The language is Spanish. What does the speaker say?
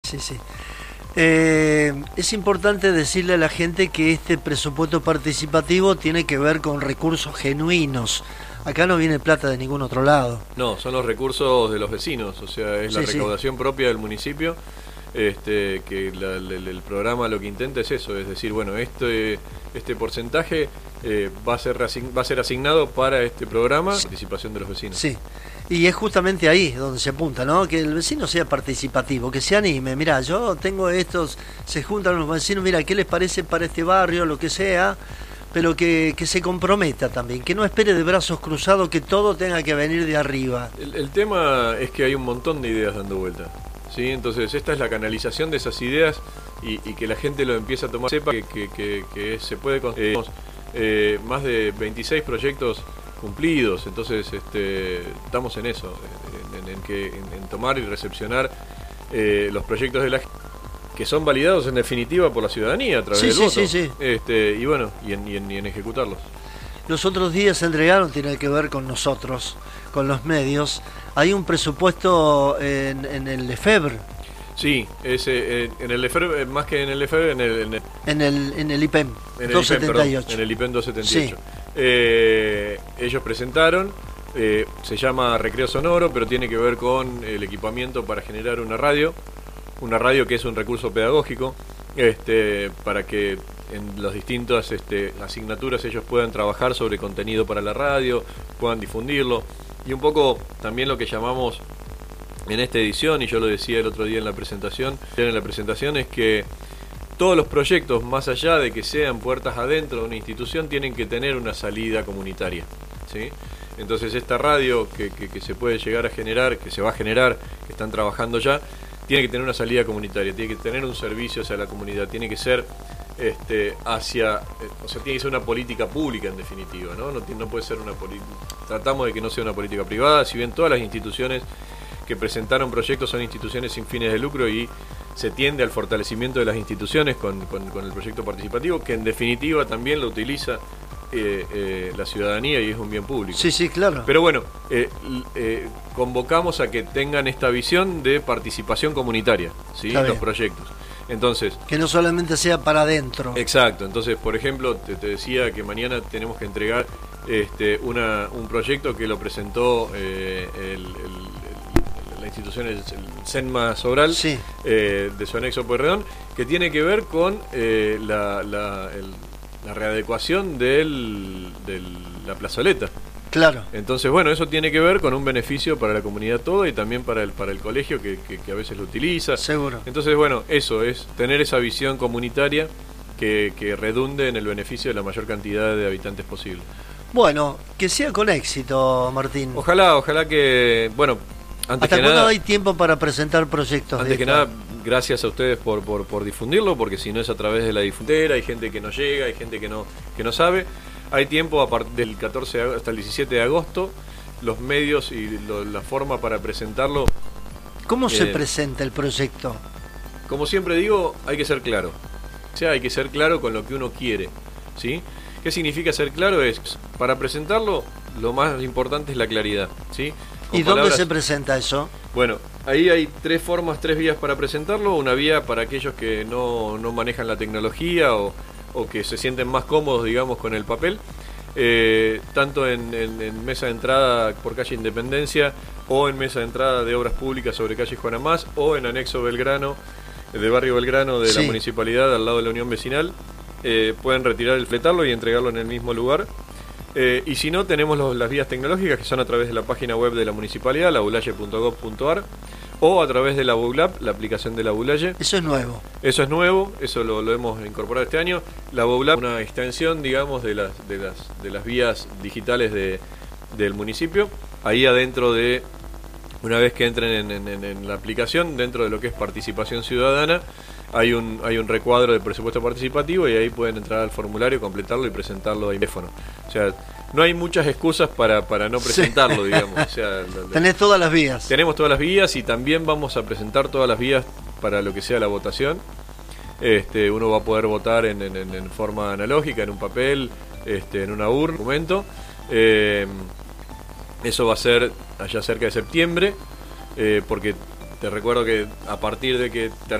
sí, sí. Es importante decirle a la gente que este presupuesto participativo tiene que ver con recursos genuinos. Acá no viene plata de ningún otro lado. No, son los recursos de los vecinos, o sea, es la recaudación propia del municipio. Que el programa lo que intenta es eso, es decir, bueno, este porcentaje va a ser asignado para este programa, participación de los vecinos. Sí, y es justamente ahí donde se apunta, ¿no? Que el vecino sea participativo, que se anime. Mirá, yo tengo estos, se juntan los vecinos, mira, ¿qué les parece para este barrio, lo que sea? Pero que se comprometa también, que no espere de brazos cruzados que todo tenga que venir de arriba. El tema es que hay un montón de ideas dando vuelta. ¿Sí? Entonces esta es la canalización de esas ideas y que la gente lo empiece a tomar, sepa que se puede conseguir más de 26 proyectos cumplidos. Entonces estamos en eso, en tomar y recepcionar los proyectos de la gente que son validados en definitiva por la ciudadanía a través del voto. Sí. Y bueno, y en ejecutarlos. Los otros días se entregaron, tiene que ver con nosotros, con los medios. Hay un presupuesto en el Lefebvre. Sí, en el Lefebvre, más que en el Lefebvre, en el IPEM 278. En el IPEM 278. Sí. Ellos presentaron, se llama Recreo Sonoro, pero tiene que ver con el equipamiento para generar una radio que es un recurso pedagógico, para que en las distintas asignaturas ellos puedan trabajar sobre contenido para la radio, puedan difundirlo, y un poco también lo que llamamos en esta edición, y yo lo decía el otro día en la presentación, es que todos los proyectos, más allá de que sean puertas adentro de una institución, tienen que tener una salida comunitaria, ¿sí? Entonces esta radio que se puede llegar a generar, que se va a generar, que están trabajando ya, tiene que tener una salida comunitaria, tiene que tener un servicio hacia la comunidad, tiene que ser o sea, tiene que ser una política pública en definitiva, ¿no? No puede ser una política, tratamos de que no sea una política privada, si bien todas las instituciones que presentaron proyectos son instituciones sin fines de lucro y se tiende al fortalecimiento de las instituciones con el proyecto participativo, que en definitiva también lo utiliza la ciudadanía y es un bien público. Sí, claro. Pero bueno, convocamos a que tengan esta visión de participación comunitaria, ¿sí? Los proyectos. Entonces, que no solamente sea para adentro. Exacto. Entonces, por ejemplo, te decía que mañana tenemos que entregar un proyecto que lo presentó la institución, el Senma Sobral, sí, de su anexo Pueyrredón, que tiene que ver con la readecuación de la plazoleta. Claro. Entonces, bueno, eso tiene que ver con un beneficio para la comunidad toda y también para el colegio que a veces lo utiliza. Seguro. Entonces, bueno, eso es tener esa visión comunitaria que redunde en el beneficio de la mayor cantidad de habitantes posible. Bueno, que sea con éxito, Martín. Ojalá que, bueno, antes ¿hasta que cuándo nada, hay tiempo para presentar proyectos? Antes que nada, gracias a ustedes por difundirlo, porque si no es a través de la difundera, hay gente que no llega, hay gente que no sabe. Hay tiempo a partir del 14 hasta el 17 de agosto, los medios y la forma para presentarlo. ¿Cómo se presenta el proyecto? Como siempre digo, hay que ser claro. O sea, hay que ser claro con lo que uno quiere, ¿sí? ¿Qué significa ser claro? Para presentarlo, lo más importante es la claridad, ¿sí? ¿Y dónde se presenta eso? Bueno, ahí hay tres vías para presentarlo. Una vía para aquellos que no manejan la tecnología o que se sienten más cómodos, digamos, con el papel, tanto en mesa de entrada por calle Independencia o en mesa de entrada de obras públicas sobre calle Juan Amás o en anexo Belgrano, de barrio Belgrano de la municipalidad al lado de la Unión Vecinal. Pueden fletarlo y entregarlo en el mismo lugar. Y si no, tenemos las vías tecnológicas que son a través de la página web de la municipalidad, laboulaye.gov.ar, o a través de la Boulap, la aplicación de la Boulaye. Eso es nuevo. Eso es nuevo, eso lo hemos incorporado este año. La Boulap es una extensión, digamos, de las vías digitales del municipio. Ahí adentro una vez que entren en la aplicación, dentro de lo que es participación ciudadana, hay un recuadro de presupuesto participativo y ahí pueden entrar al formulario, completarlo y presentarlo ahí teléfono. O sea, no hay muchas excusas para no presentarlo, digamos. O sea, tenés todas las vías. Tenemos todas las vías y también vamos a presentar todas las vías para lo que sea la votación. Uno va a poder votar en forma analógica, en un papel, en una urna, documento. Eso va a ser allá cerca de septiembre, porque te recuerdo que a partir de que